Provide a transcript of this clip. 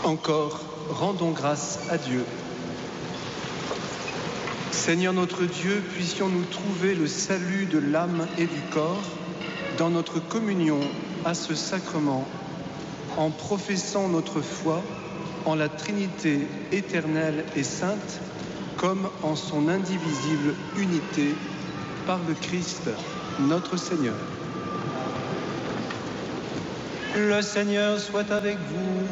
Encore, rendons grâce à Dieu. Seigneur notre Dieu, puissions-nous trouver le salut de l'âme et du corps dans notre communion à ce sacrement, en professant notre foi en la Trinité éternelle et sainte, comme en son indivisible unité, par le Christ notre Seigneur. Le Seigneur soit avec vous.